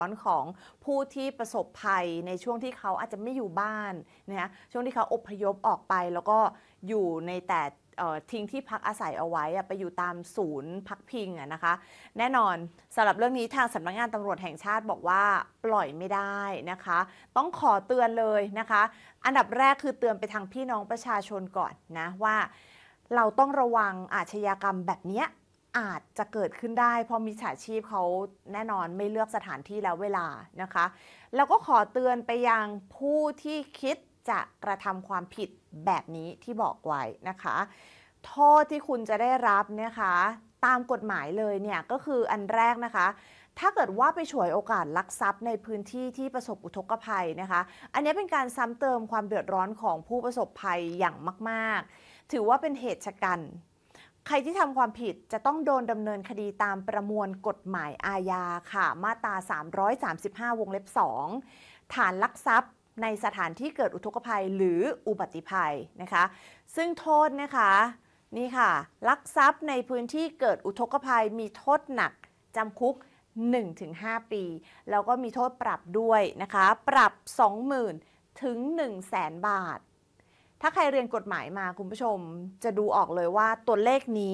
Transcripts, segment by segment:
ของผู้ที่ประสบภัยในช่วงที่เขาอาจจะไม่อยู่บ้านนะคะช่วงที่เขาอพยพออกไปแล้วก็อยู่ในแต่ทิ้งที่พักอาศัยเอาไว้ไปอยู่ตามศูนย์พักพิงนะคะแน่นอนสำหรับเรื่องนี้ทางสำนักงานตำรวจแห่งชาติบอกว่าปล่อยไม่ได้นะคะต้องขอเตือนเลยนะคะอันดับแรกคือเตือนไปทางพี่น้องประชาชนก่อนนะว่าเราต้องระวังอาชญากรรมแบบนี้อาจจะเกิดขึ้นได้เพราะมิจฉาชีพเขาแน่นอนไม่เลือกสถานที่แล้วเวลานะคะแล้วก็ขอเตือนไปยังผู้ที่คิดจะกระทำความผิดแบบนี้ที่บอกไว้นะคะโทษที่คุณจะได้รับนะคะตามกฎหมายเลยเนี่ยก็คืออันแรกนะคะถ้าเกิดว่าไปฉวยโอกาสลักทรัพย์ในพื้นที่ที่ประสบอุทกภัยนะคะอันนี้เป็นการซ้ำเติมความเดือดร้อนของผู้ประสบภัยอย่างมากๆถือว่าเป็นเหตุชะกันใครที่ทำความผิดจะต้องโดนดำเนินคดีตามประมวลกฎหมายอาญาค่ะมาตรา335วงเล็บ2ฐานลักทรัพย์ในสถานที่เกิดอุทกภัยหรืออุบัติภัยนะคะซึ่งโทษนะคะนี่ค่ะลักทรัพย์ในพื้นที่เกิดอุทกภัยมีโทษหนักจำคุก 1-5 ปีแล้วก็มีโทษปรับด้วยนะคะปรับ 20,000 ถึง 100,000 บาทถ้าใครเรียนกฎหมายมาคุณผู้ชมจะดูออกเลยว่าตัวเลขนี้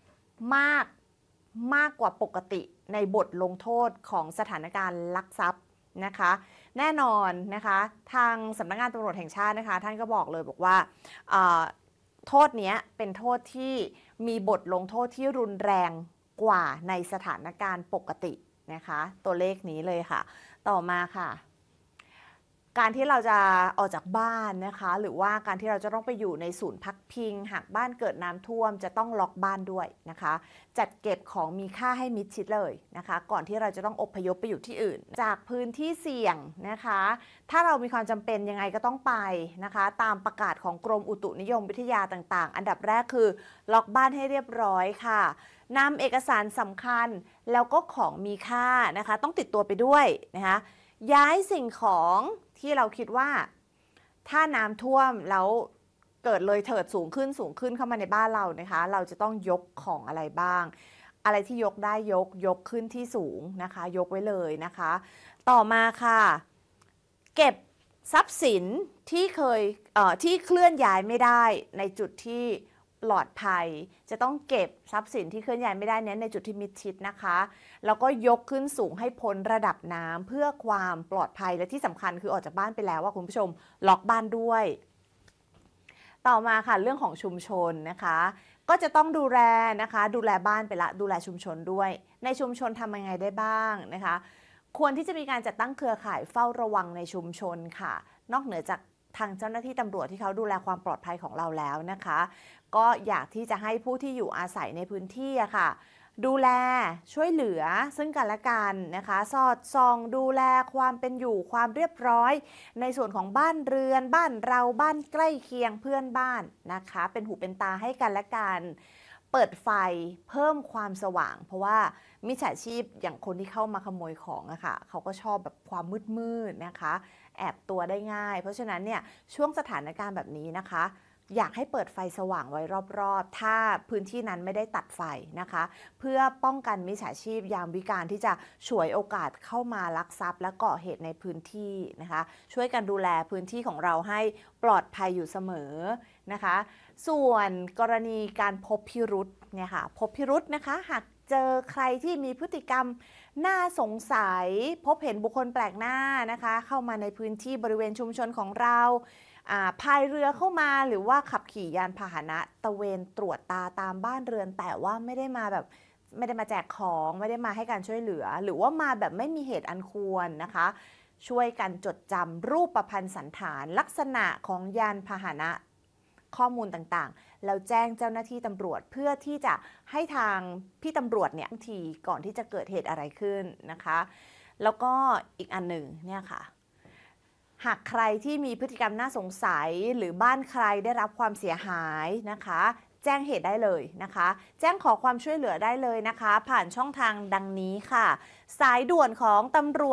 มากกว่าปกติในบทลงโทษของสถานการณ์ลักทรัพย์นะคะแน่นอนนะคะทางสำนักงานตำรวจแห่งชาตินะคะท่านก็บอกเลยบอกว่าโทษนี้เป็นโทษที่มีบทลงโทษที่รุนแรงกว่าในสถานการณ์ปกตินะคะตัวเลขนี้เลยค่ะต่อมาค่ะการที่เราจะออกจากบ้านนะคะหรือว่าการที่เราจะต้องไปอยู่ในศูนย์พักพิงหากบ้านเกิดน้ำท่วมจะต้องล็อกบ้านด้วยนะคะจัดเก็บของมีค่าให้มิดชิดเลยนะคะก่อนที่เราจะต้องอพยพไปอยู่ที่อื่นจากพื้นที่เสี่ยงนะคะถ้าเรามีความจำเป็นยังไงก็ต้องไปนะคะตามประกาศของกรมอุตุนิยมวิทยาต่างๆอันดับแรกคือล็อกบ้านให้เรียบร้อยค่ะนำเอกสารสำคัญแล้วก็ของมีค่านะคะต้องติดตัวไปด้วยนะคะย้ายสิ่งของที่เราคิดว่าถ้าน้ำท่วมแล้วเกิดเลยเถิดสูงขึ้นเข้ามาในบ้านเรานะคะเราจะต้องยกของอะไรบ้างอะไรที่ยกได้ยกขึ้นที่สูงนะคะยกไว้เลยนะคะต่อมาค่ะเก็บทรัพย์สินที่ที่เคลื่อนย้ายไม่ได้ในจุดที่ปลอดภัยจะต้องเก็บทรัพย์สินที่เคลื่อนย้ายไม่ได้เน้นในจุดที่มิดชิดนะคะแล้วก็ยกขึ้นสูงให้พ้นระดับน้ำเพื่อความปลอดภัยและที่สำคัญคือออกจากบ้านไปแล้วว่าคุณผู้ชมล็อกบ้านด้วยต่อมาค่ะเรื่องของชุมชนนะคะก็จะต้องดูแลนะคะดูแลบ้านไปละดูแลชุมชนด้วยในชุมชนทำยังไงได้บ้างนะคะควรที่จะมีการจัดตั้งเครือข่ายเฝ้าระวังในชุมชนค่ะนอกเหนือจากทางเจ้าหน้าที่ตำรวจที่เขาดูแลความปลอดภัยของเราแล้วนะคะก็อยากที่จะให้ผู้ที่อยู่อาศัยในพื้นที่ค่ะดูแลช่วยเหลือซึ่งกันและกันนะคะสอดส่องดูแลความเป็นอยู่ความเรียบร้อยในส่วนของบ้านเรือนบ้านเราบ้านใกล้เคียงเพื่อนบ้านนะคะเป็นหูเป็นตาให้กันและกันเปิดไฟเพิ่มความสว่างเพราะว่ามิจฉาชีพอย่างคนที่เข้ามาขโมยของอะค่ะเขาก็ชอบแบบความมืดนะคะแอบตัวได้ง่ายเพราะฉะนั้นเนี่ยช่วงสถานการณ์แบบนี้นะคะอยากให้เปิดไฟสว่างไว้รอบๆถ้าพื้นที่นั้นไม่ได้ตัดไฟนะคะเพื่อป้องกันมิจฉาชีพยามวิกาลที่จะฉวยโอกาสเข้ามาลักทรัพย์และก่อเหตุในพื้นที่นะคะช่วยกันดูแลพื้นที่ของเราให้ปลอดภัยอยู่เสมอนะคะส่วนกรณีการพบพิรุธเนี่ยค่ะพบพิรุธนะคะหากเจอใครที่มีพฤติกรรมน่าสงสัยพบเห็นบุคคลแปลกหน้านะคะเข้ามาในพื้นที่บริเวณชุมชนของเราพายเรือเข้ามาหรือว่าขับขี่ยานพาหนะตะเวนตรวจตาตามบ้านเรือนแต่ว่าไม่ได้มาแจกของไม่ได้มาให้การช่วยเหลือหรือว่ามาแบบไม่มีเหตุอันควรนะคะช่วยกันจดจำรูปพรรณสันฐานลักษณะของยานพาหนะข้อมูลต่างๆแล้วแจ้งเจ้าหน้าที่ตำรวจเพื่อที่จะให้ทางพี่ตำรวจเนี่ยทีก่อนที่จะเกิดเหตุอะไรขึ้นนะคะแล้วก็อีกอันหนึ่งเนี่ยค่ะหากใครที่มีพฤติกรรมน่าสงสัยหรือบ้านใครได้รับความเสียหายนะคะแจ้งเหตุได้เลยนะคะแจ้งขอความช่วยเหลือได้เลยนะคะผ่านช่องทางดังนี้ค่ะสายด่วนของตำรวจ